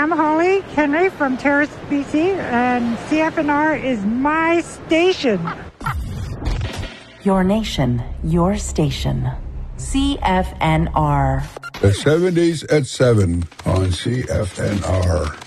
I'm Holly Henry from Terrace, BC, and CFNR is my station. Your nation, your station. CFNR. The 70s at 7 on CFNR.